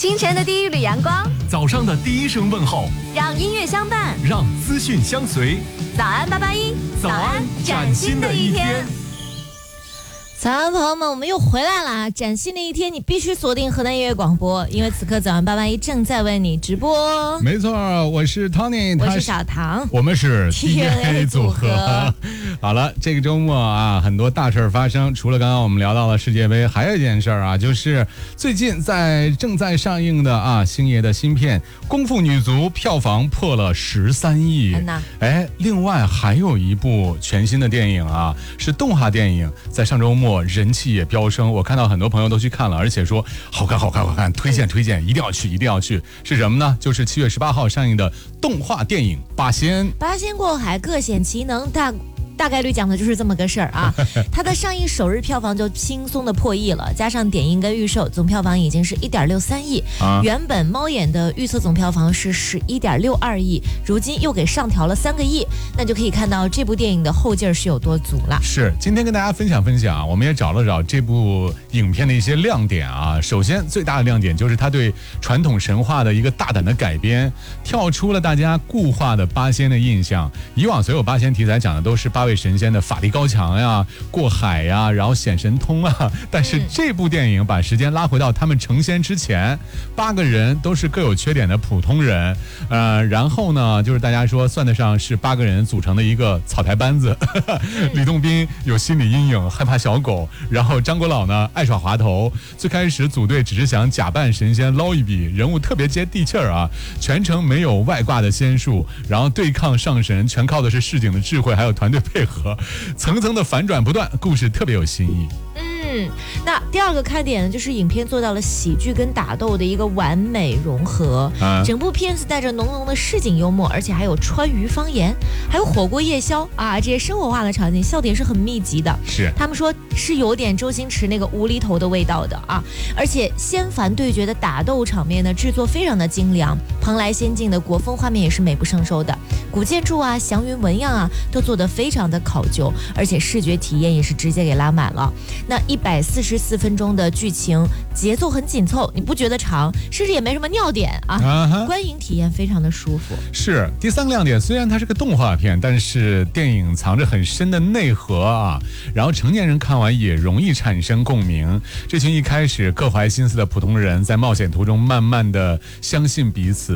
清晨的第一缕阳光， 早上的第一声问候， 让音乐相伴， 让资讯相随。 早安881， 早安崭新的一天。 早安，朋友们，我们又回来了！崭新的一天，你必须锁定河南音乐广播，因为此刻早安881正在为你直播。 没错，我是 Tony， 我是小唐， 我们是 DNA 组合。好了，这个周末啊，很多大事发生。除了刚刚我们聊到了世界杯，还有一件事啊，就是最近正在上映的星爷的新片《功夫女足》票房破了13亿。另外还有一部全新的电影啊，是动画电影，在上周末人气也飙升，我看到很多朋友都去看了，而且说好看，推荐，一定要去。是什么呢？就是7月18号上映的动画电影《八仙》。 八仙过海，各显其能，大概率讲的就是这么个事儿啊。它的上映首日票房就轻松的破亿了，加上点映跟预售，总票房已经是1.63亿。原本猫眼的预测总票房是11.62亿，如今又给上调了3个亿，那就可以看到这部电影的后劲是有多足了。 是，今天跟大家分享，我们也找了找这部影片的一些亮点啊。首先最大的亮点就是它对传统神话的一个大胆的改编，跳出了大家固化的八仙的印象。以往所有八仙题材讲的都是8位神仙的法力高强呀、过海呀，然后显神通啊。但是这部电影把时间拉回到他们成仙之前，8个人都是各有缺点的普通人，然后呢，就是大家说算得上是8个人组成的一个草台班子。李栋斌有心理阴影，害怕小狗，然后张国老呢爱耍滑头。最开始组队只是想假扮神仙捞一笔，人物特别接地气儿啊，全程没有外挂的仙术，然后对抗上神全靠的是市井的智慧还有团队配合，层层的反转不断，故事特别有新意。 那第二个看点呢，就是影片做到了喜剧跟打斗的一个完美融合。整部片子带着浓浓的市井幽默，而且还有川渝方言，还有火锅夜宵啊，这些生活化的场景，笑点是很密集的。 是， 他们说是有点周星驰那个无厘头的味道的啊。而且仙凡对决的打斗场面呢，制作非常的精良，蓬莱仙境的国风画面也是美不胜收的，古建筑啊、祥云纹样啊，都做得非常的考究，而且视觉体验也是直接给拉满了。那144分钟的剧情，节奏很紧凑，你不觉得长，甚至也没什么尿点啊，观影体验非常的舒服。 是，第3个亮点，虽然它是个动画片，但是电影藏着很深的内核啊，然后成年人看完也容易产生共鸣。这群一开始各怀心思的普通人，在冒险途中慢慢的相信彼此。